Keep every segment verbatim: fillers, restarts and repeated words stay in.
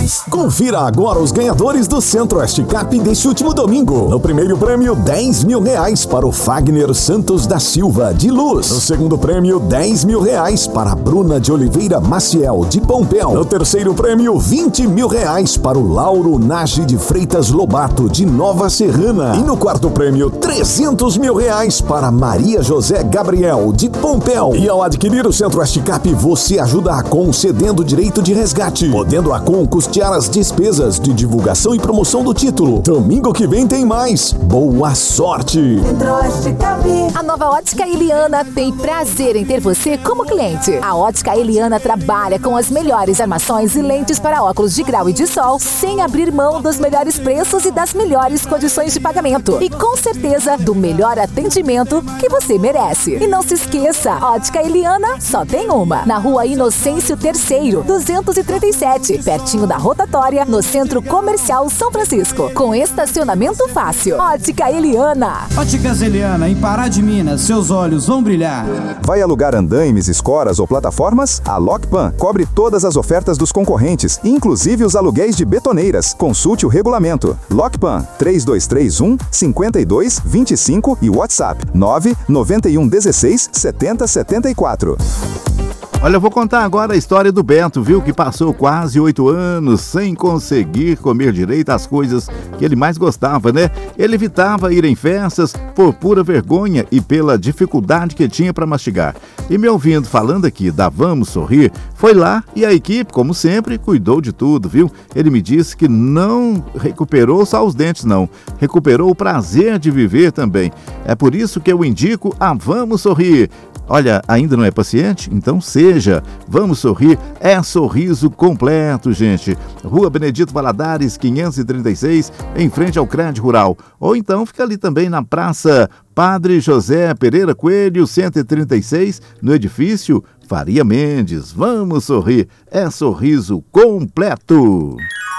Confira agora os ganhadores do Centro-Oeste Cap deste último domingo. No primeiro prêmio, dez mil reais para o Fagner Santos da Silva, de Luz. No segundo prêmio, dez mil reais para a Bruna de Oliveira Maciel, de Pompéu. No terceiro prêmio, vinte mil reais para o Lauro Nage de Freitas Lobato, de Nova Serrana. E no quarto prêmio, trezentos mil reais para Maria José Gabriel, de Pompéu. E ao adquirir o Centro-Oeste Cap, você ajuda a Acon cedendo direito de resgate, podendo a Acon custear as despesas de divulgação e promoção do título. Domingo que vem tem mais. Boa sorte! Centro-Oeste Cap. A nova Ótica Eliana tem prazer em ter você como cliente. A Ótica Eliana trabalha com as melhores armações e lentes para óculos de grau e de sol, sem abrir mão dos melhores preços e das melhores condições de pagamento. E com certeza do melhor atendimento que você merece. E não se esqueça, Ótica Eliana só tem uma. Na Rua Inocêncio terceiro, duzentos e trinta e sete, pertinho da rotatória, no Centro Comercial São Francisco. Com estacionamento fácil. Ótica Eliana. Óticas Eliana, em Pará de Minas, seus olhos vão brilhar. Vai alugar andaimes, escoras ou plataformas? A Lockpan cobre todas as ofertas dos concorrentes, inclusive os aluguéis de betoneiras. Consulte o regulamento. Lockpan três dois três um, cinco dois dois cinco e WhatsApp nove nove um um seis sete zero sete quatro. Olha, eu vou contar agora a história do Beto, viu? Que passou quase oito anos sem conseguir comer direito as coisas que ele mais gostava, né? Ele evitava ir em festas por pura vergonha e pela dificuldade que tinha para mastigar. E me ouvindo falando aqui da Vamos Sorrir, foi lá e a equipe, como sempre, cuidou de tudo, viu? Ele me disse que não recuperou só os dentes, não. Recuperou o prazer de viver também. É por isso que eu indico a Vamos Sorrir. Olha, ainda não é paciente? Então seja. Vamos Sorrir é sorriso completo, gente. Rua Benedito Valadares, quinhentos e trinta e seis, em frente ao Crédito Rural. Ou então fica ali também na Praça Padre José Pereira Coelho, cento e trinta e seis, no edifício Faria Mendes. Vamos Sorrir é sorriso completo.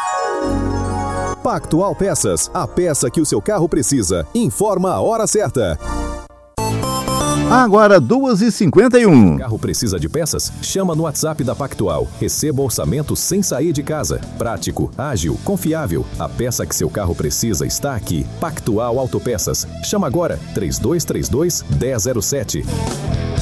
Pactual Peças, a peça que o seu carro precisa. Informa a hora certa. Agora duas e cinquenta e um. Carro precisa de peças? Chama no WhatsApp da Pactual. Receba o orçamento sem sair de casa. Prático, ágil, confiável. A peça que seu carro precisa está aqui. Pactual Autopeças. Chama agora três dois três dois, um zero zero sete.